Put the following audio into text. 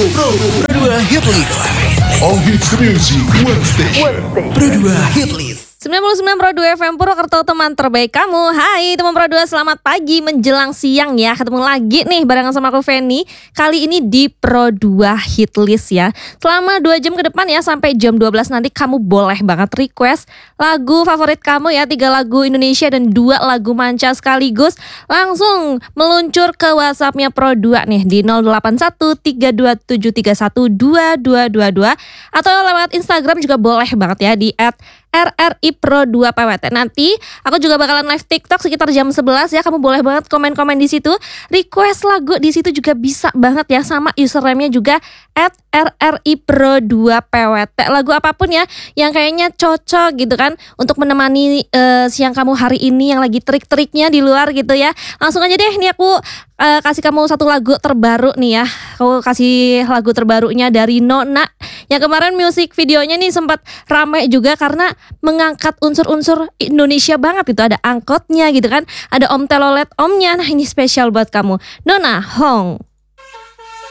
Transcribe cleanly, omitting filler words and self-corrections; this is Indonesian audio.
Pro 2 Hit List. All hits music, one station. Pro 2 Hit List. 99 Pro 2 FM Purwokerto, teman terbaik kamu. Hai teman Pro 2, selamat pagi menjelang siang ya. Ketemu lagi nih barengan sama aku Feni. Kali ini di Pro 2 Hit List ya. Selama 2 jam ke depan ya, sampai jam 12 nanti kamu boleh banget request lagu favorit kamu ya. 3 lagu Indonesia dan 2 lagu manca sekaligus. Langsung meluncur ke WhatsAppnya Pro 2 nih di 081327312222. Atau lewat Instagram juga boleh banget ya di @RRI Pro 2 PWT. Nanti aku juga bakalan live TikTok sekitar jam 11 ya. Kamu boleh banget komen-komen di situ. Request lagu di situ juga bisa banget ya, sama username-nya juga @RRI Pro 2 PWT. Lagu apapun ya yang kayaknya cocok gitu kan untuk menemani siang kamu hari ini yang lagi terik-teriknya di luar gitu ya. Langsung aja deh, nih aku kasih kamu satu lagu terbaru nih ya. Aku kasih lagu terbarunya dari Nona. Yang kemarin musik videonya nih sempat ramai juga karena mengangkat unsur-unsur Indonesia banget gitu. Ada angkotnya gitu kan, ada Om Telolet Omnya. Nah ini spesial buat kamu, Nona Hong.